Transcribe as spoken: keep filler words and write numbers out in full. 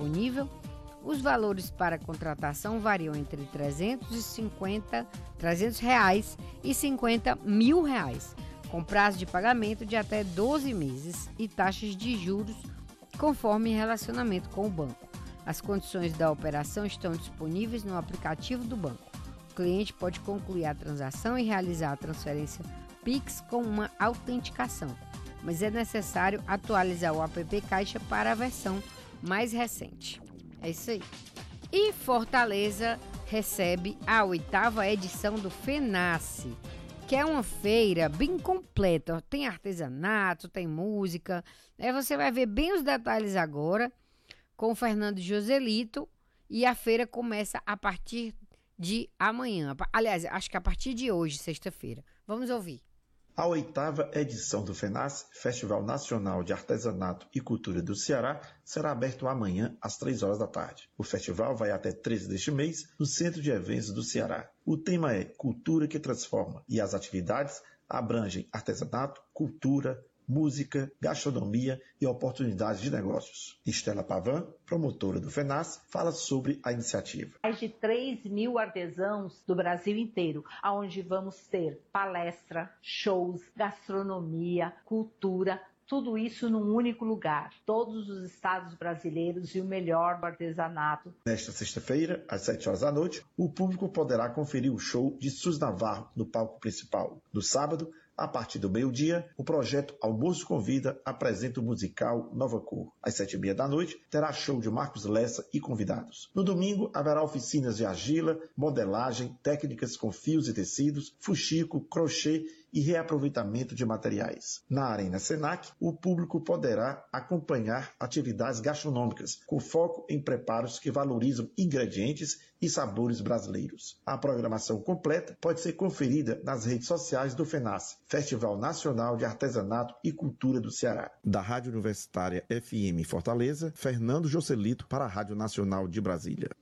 disponível. Os valores para contratação variam entre trezentos e cinquenta, trezentos reais e cinquenta mil reais, com prazo de pagamento de até doze meses e taxas de juros conforme relacionamento com o banco. As condições da operação estão disponíveis no aplicativo do banco. O cliente pode concluir a transação e realizar a transferência Pix com uma autenticação, mas é necessário atualizar o app Caixa para a versão mais recente. É isso aí. E Fortaleza recebe a oitava edição do FENASSE, que é uma feira bem completa. Tem artesanato, tem música. Aí você vai ver bem os detalhes agora com o Fernando Joselito, e a feira começa a partir de amanhã. Aliás, acho que a partir de hoje, sexta-feira. Vamos ouvir. A oitava edição do FENASSE, Festival Nacional de Artesanato e Cultura do Ceará, será aberto amanhã às três horas da tarde. O festival vai até treze deste mês no Centro de Eventos do Ceará. O tema é Cultura que Transforma e as atividades abrangem artesanato, cultura, música, gastronomia e oportunidades de negócios. Estela Pavan, promotora do FENASSE, fala sobre a iniciativa. Mais de três mil artesãos do Brasil inteiro, onde vamos ter palestra, shows, gastronomia, cultura, tudo isso num único lugar. Todos os estados brasileiros e o melhor do artesanato. Nesta sexta-feira, às sete horas da noite, o público poderá conferir o show de Sus Navarro no palco principal. No sábado, a partir do meio-dia, o projeto Almoço Convida apresenta o musical Nova Cor. Às sete e meia da noite, terá show de Marcos Lessa e convidados. No domingo, haverá oficinas de argila, modelagem, técnicas com fios e tecidos, fuxico, crochê e reaproveitamento de materiais. Na Arena Senac, o público poderá acompanhar atividades gastronômicas, com foco em preparos que valorizam ingredientes e sabores brasileiros. A programação completa pode ser conferida nas redes sociais do FENASSE, Festival Nacional de Artesanato e Cultura do Ceará. Da Rádio Universitária F M Fortaleza, Fernando Joselito para a Rádio Nacional de Brasília.